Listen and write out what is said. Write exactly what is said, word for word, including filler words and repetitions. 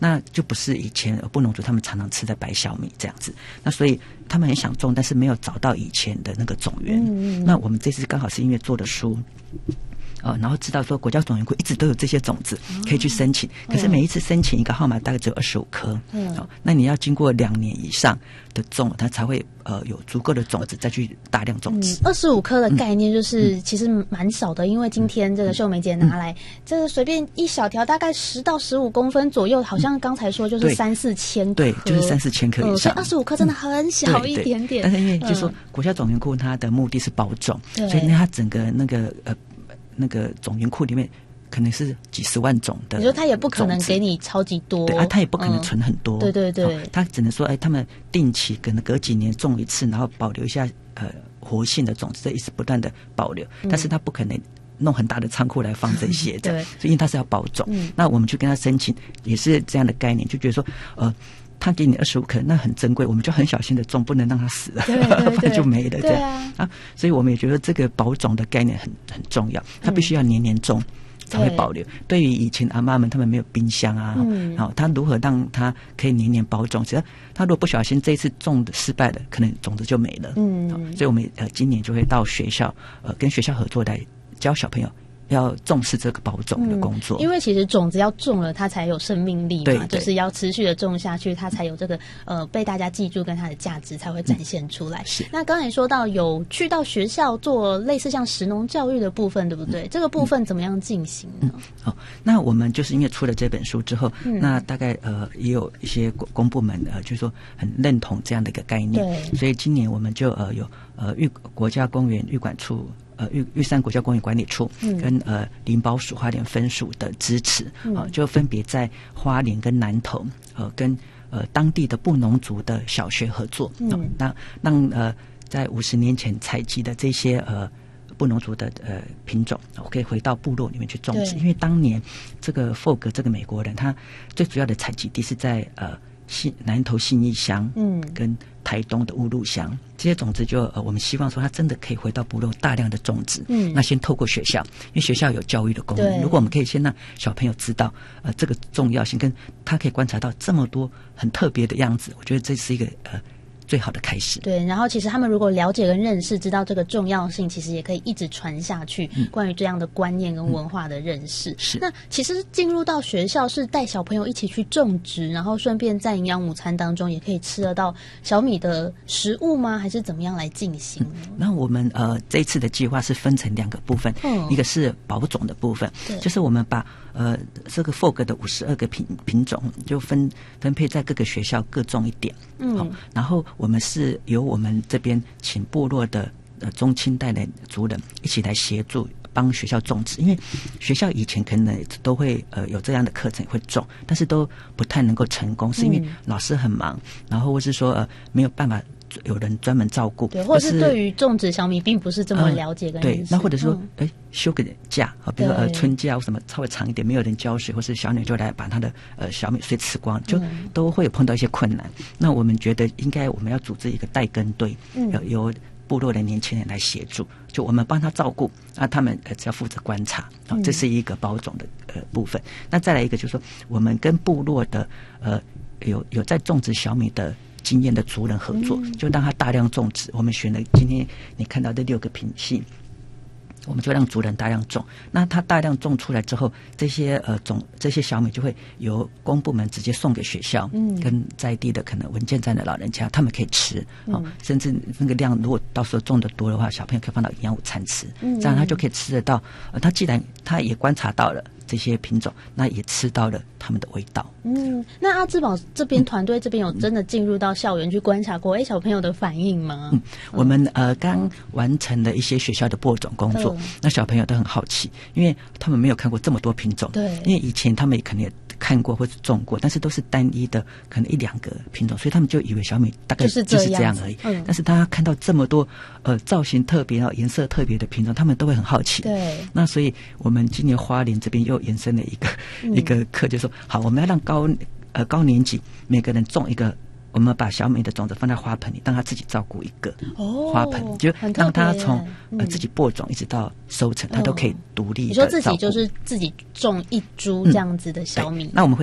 那就不是以前布农族他们常常吃的白小米这样子。那所以他们很想种，但是没有找到以前的那个种源。嗯嗯，那我们这次刚好是因为做的书。呃，然后知道说国家种源库一直都有这些种子可以去申请，哦、可是每一次申请一个号码大概只有二十五颗，嗯、哦，那你要经过两年以上的种，它才会呃有足够的种子再去大量种植。 二十五颗的概念就是、嗯、其实蛮少的，因为今天这个秀梅姐拿来，嗯、这个随便一小条，大概十到十五公分左右，好像刚才说就是三四千颗， 对，就是三四千颗以上。 二十五颗真的很小一点点， 嗯、但是因为就是说、嗯、国家种源库它的目的是保种，所以它整个那个呃。那个种源库里面可能是几十万种的， 你说他也不可能给你超级多， 对啊，他也不可能存很多， 嗯、对对对、 哦，他只能说，哎，他们定期可能隔几年种一次，然后保留一下呃活性的种子，这一直不断的保留，嗯、但是他不可能弄很大的仓库来放这些，这样，所以因为他是要保种，嗯、那我们去跟他申请，也是这样的概念，就觉得说，呃。他给你二十五颗，那很珍贵，我们就很小心的种，不能让它死了， 对对对， 不然就没了这样啊, 啊。所以我们也觉得这个保种的概念很很重要，它必须要年年种。嗯才会保留。对于以前阿妈们，他们没有冰箱啊，嗯，好、哦，他如何让他可以年年保种？只要他如果不小心这一次种的失败了，可能种子就没了。嗯，哦、所以我们呃今年就会到学校，呃，跟学校合作来教小朋友。要重视这个保种的工作、 嗯，因为其实种子要种了，它才有生命力嘛， 对对， 就是要持续的种下去，它才有这个呃被大家记住，跟它的价值才会展现出来。嗯、是。那刚才说到有去到学校做类似像食农教育的部分，对不对？嗯、这个部分怎么样进行呢？ 嗯、好，那我们就是因为出了这本书之后，嗯、那大概呃也有一些公部门呃，就是说很认同这样的一个概念，对，所以今年我们就呃有呃育国家公园育管处。呃，玉玉山国家公园管理处跟、嗯、呃林保署花莲分署的支持，啊、嗯呃，就分别在花莲跟南投，呃，跟呃当地的布农族的小学合作，嗯，呃、那让呃在五十年前采集的这些呃布农族的呃品种，我、呃、可以回到部落里面去种植，因为当年这个霍格这个美国人，他最主要的采集地是在呃信南投信义乡，嗯，跟台东的乌鹿乡，这些种子就呃，我们希望说它真的可以回到部落大量的种植。嗯，那先透过学校，因为学校有教育的功能。如果我们可以先让小朋友知道呃这个重要性，跟他可以观察到这么多很特别的样子，我觉得这是一个呃最好的开始。 对，然后其实他们如果了解跟认识，知道这个重要性，其实也可以一直传下去。嗯、关于这样的观念跟文化的认识，嗯、是。那其实进入到学校是带小朋友一起去种植，然后顺便在营养午餐当中也可以吃得到小米的食物吗？还是怎么样来进行呢？ 嗯、那我们呃这一次的计划是分成两个部分，嗯、一个是保种的部分，就是我们把呃这个 F O G 的五十二个品品种就分分配在各个学校各种一点，嗯，好，然后我们是由我们这边请部落的呃中青代的族人一起来协助帮学校种植，因为学校以前可能都会呃有这样的课程会种，但是都不太能够成功，是因为老师很忙，然后或是说呃没有办法有人专门照顾， 对，或者是对于种植小米并不是这么了解跟认识、 呃、对，那或者说哎休个假啊，比如说呃春假或什么稍微长一点，没有人浇水，或是小女就来把她的呃小米水吃光，就都会有碰到一些困难。嗯、那我们觉得应该我们要组织一个代耕队，嗯，由部落的年轻人来协助，就我们帮他照顾，那他们呃只要负责观察，啊，这是一个保种的呃部分。那再来一个就是说，我们跟部落的呃有有在种植小米的经验的族人合作，就让他大量种植。我们选了今天你看到的六个品系，我们就让族人大量种。那他大量种出来之后，这些呃种这些小米就会由公部门直接送给学校，嗯，跟在地的可能文件站的老人家，他们可以吃，哦，嗯、甚至那个量如果到时候种的多的话，小朋友可以放到营养午餐吃，嗯，这样他就可以吃得到。呃，他既然他也观察到了这些品种，那也吃到了他们的味道。 嗯，那阿志宝这边团队这边有真的进入到校园去观察过，哎、嗯，小朋友的反应吗？嗯， 我们呃刚完成了一些学校的播种工作，嗯、那小朋友都很好奇，因为他们没有看过这么多品种。对，因为以前他们也可能也看过或者种过，但是都是单一的，可能一两个品种，所以他们就以为小米大概就是这样而已。嗯、但是他看到这么多呃造型特别、颜色特别的品种，他们都会很好奇。对，那所以我们今年花莲这边又延伸了一个、嗯、一个课，就是说好，我们要让高呃高年级每个人种一个。我们把小米的种子放在花盆里，让他自己照顾一个花盆，哦、就让他从、嗯、呃自己播种一直到收成，他都可以独立的照顾。 你说自己就是自己种一株这样子的小米， 嗯、那我们会